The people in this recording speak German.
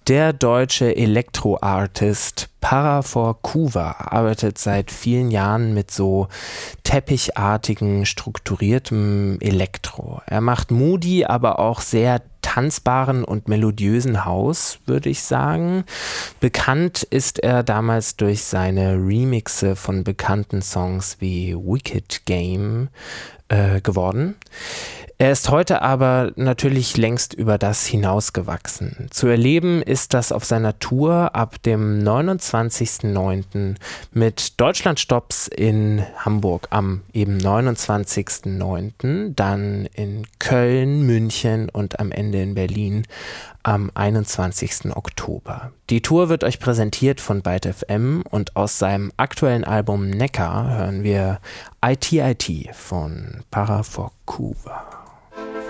Der deutsche Elektro-Artist Para4Kuva arbeitet seit vielen Jahren mit so teppichartigen, strukturiertem Elektro. Er macht moody, aber auch sehr tanzbaren und melodiösen House, würde ich sagen. Bekannt ist er damals durch seine Remixe von bekannten Songs wie Wicked Game geworden. Er ist heute aber natürlich längst über das hinausgewachsen. Zu erleben ist das auf seiner Tour ab dem 29.09. mit Deutschlandstopps in Hamburg am eben 29.09., dann in Köln, München und am Ende in Berlin am 21. Oktober. Die Tour wird euch präsentiert von Byte FM und aus seinem aktuellen Album Neckar hören wir IT von Para4Kuva.